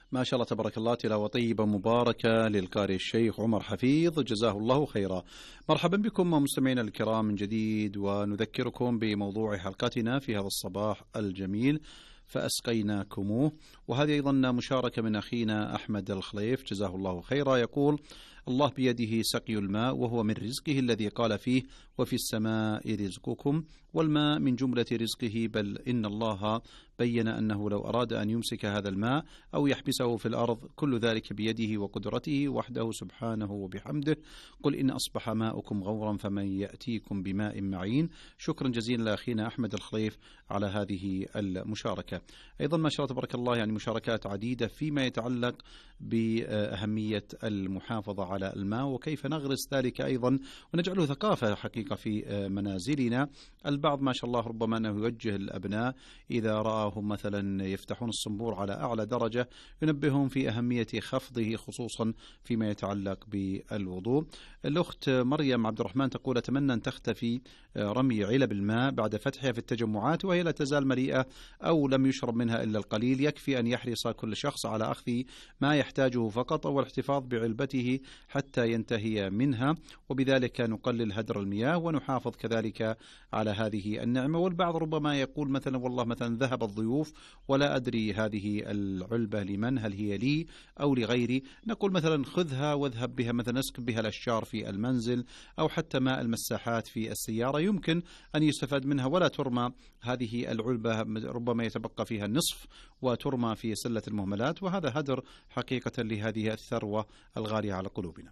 ما شاء الله تبارك الله، تلاوة طيبة مباركة للقارئ الشيخ عمر حفيظ جزاه الله خيرا. مرحبا بكم مستمعينا الكرام من جديد، ونذكركم بموضوع حلقتنا في هذا الصباح الجميل فأسقيناكموه، وهذه أيضا مشاركة من أخينا أحمد الخليف جزاه الله خيرا، يقول: الله بيده سقي الماء وهو من رزقه الذي قال فيه: وفي السماء رزقكم، والماء من جملة رزقه، بل إن الله بين أنه لو أراد أن يمسك هذا الماء أو يحبسه في الأرض كل ذلك بيده وقدرته وحده سبحانه وبحمده. قل إن أصبح ماؤكم غورا فمن يأتيكم بماء معين. شكرا جزيلا لأخينا أحمد الخليف على هذه المشاركة. أيضا ما شاء الله تبارك الله يعني مشاركات عديدة فيما يتعلق بأهمية المحافظة على الماء وكيف نغرس ذلك أيضا ونجعله ثقافة حقيقة في منازلنا. البعض ما شاء الله ربما أنه يوجه الأبناء إذا رآهم مثلا يفتحون الصنبور على أعلى درجة ينبههم في أهمية خفضه خصوصا فيما يتعلق بالوضوء. الأخت مريم عبد الرحمن تقول: أتمنى أن تختفي رمي علب الماء بعد فتحها في التجمعات وهي لا تزال مليئة أو لم يشرب منها إلا القليل، يكفي أن يحرص كل شخص على أخذ ما يحتاجه فقط والاحتفاظ بعلبته حتى ينتهي منها، وبذلك نقلل هدر المياه ونحافظ كذلك على هذه النعمة. والبعض ربما يقول مثلا: والله مثلا ذهب الضيوف ولا أدري هذه العلبة لمن، هل هي لي أو لغيري؟ نقول مثلا: خذها واذهب بها مثلا اسكب بها الأشجار في المنزل أو حتى ماء المساحات في السيارة، يمكن أن يستفاد منها ولا ترمى هذه العلبة، ربما يتبقى فيها النصف وترمى في سلة المهملات، وهذا هدر حقيقة لهذه الثروة الغالية على قلوبنا.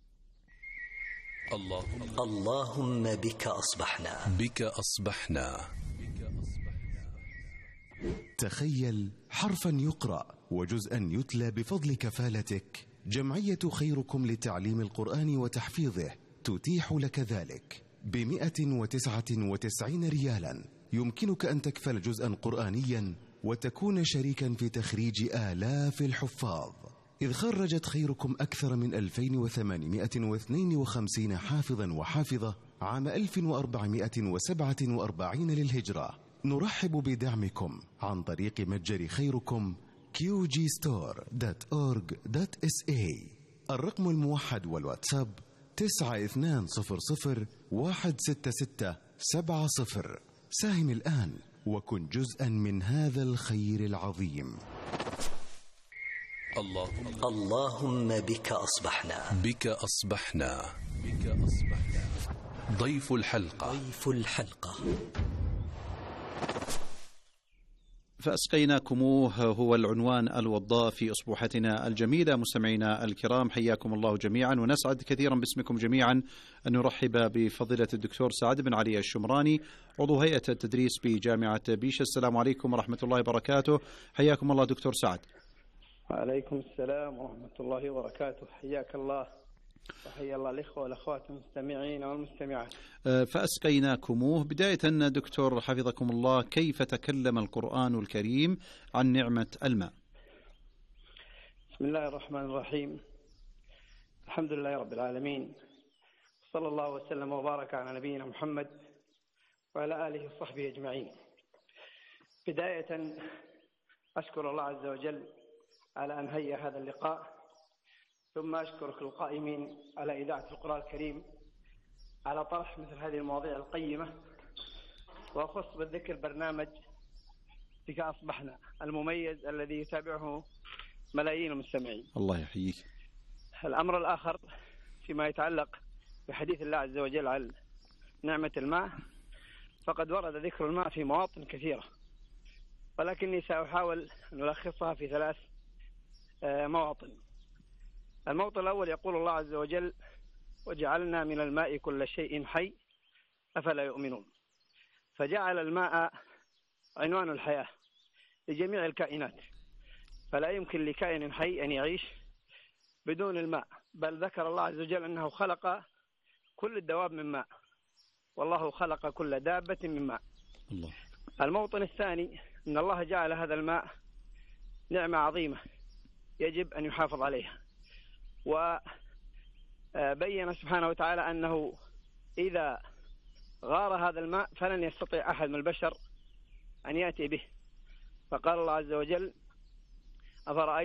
اللهم بك أصبحنا. تخيل حرفا يقرأ وجزءا يتلى بفضل كفالتك. جمعية خيركم لتعليم القرآن وتحفيظه تتيح لك ذلك ب199 ريالا. يمكنك أن تكفل جزءا قرآنيا وتكون شريكا في تخريج آلاف الحفاظ، إذ خرجت خيركم أكثر من 2852 حافظا وحافظة عام 1447 للهجرة. نرحب بدعمكم عن طريق متجر خيركم qgstore.org.sa. الرقم الموحد والواتساب 9200166770. ساهم الآن وكن جزءا من هذا الخير العظيم. اللهم بك أصبحنا. ضيف الحلقة. فأسقيناكموه هو العنوان الوضاء في أصبحتنا الجميلة. مستمعينا الكرام حياكم الله جميعا، ونسعد كثيرا باسمكم جميعا أن نرحب بفضيلة الدكتور سعد بن علي الشمراني، عضو هيئة التدريس بجامعة بيشة. السلام عليكم ورحمة الله وبركاته. حياكم الله دكتور سعد. وعليكم السلام ورحمة الله وبركاته. حياك الله وحيا الله الإخوة والأخوات المستمعين والمستمعات. فأسقيناكموه. بداية دكتور حفظكم الله، كيف تكلم القرآن الكريم عن نعمة الماء؟ بسم الله الرحمن الرحيم. الحمد لله رب العالمين، صلى الله وسلم وبارك على نبينا محمد وعلى آله وصحبه أجمعين. بداية أشكر الله عز وجل على أن هيأ هذا اللقاء، ثم أشكرك القائمين على إذاعة القرآن الكريم على طرح مثل هذه المواضيع القيمة، وأخص بالذكر برنامج بك أصبحنا المميز الذي يتابعه ملايين المستمعين. الله يحييك. الأمر الآخر فيما يتعلق بحديث الله عز وجل عن نعمة الماء، فقد ورد ذكر الماء في مواطن كثيرة، ولكني سأحاول أن ألخصها في 3 مواطن. الموطن الأول يقول الله عز وجل: وجعلنا من الماء كل شيء حي أفلا يؤمنون. فجعل الماء عنوان الحياة لجميع الكائنات، فلا يمكن لكائن حي أن يعيش بدون الماء، بل ذكر الله عز وجل أنه خلق كل الدواب من ماء، والله خلق كل دابة من ماء. الله. الموطن الثاني أن الله جعل هذا الماء نعمة عظيمة يجب أن يحافظ عليها، وبين سبحانه وتعالى أنه إذا غار هذا الماء فلن يستطيع أحد من البشر أن يأتي به. فقال الله عز وجل: أفرأيت